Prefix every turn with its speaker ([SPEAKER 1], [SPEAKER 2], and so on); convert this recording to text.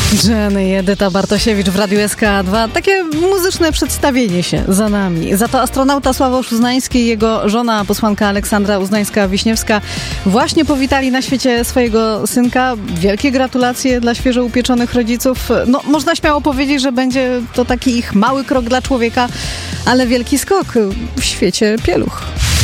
[SPEAKER 1] Jenny i Edyta Bartosiewicz w Radiu SK2. Takie muzyczne przedstawienie się za nami. Za to astronauta Sławosz Uznański i jego żona, posłanka Aleksandra Uznańska-Wiśniewska właśnie powitali na świecie swojego synka. Wielkie gratulacje dla świeżo upieczonych rodziców. No, można śmiało powiedzieć, że będzie to taki ich mały krok dla człowieka, ale wielki skok w świecie pieluch.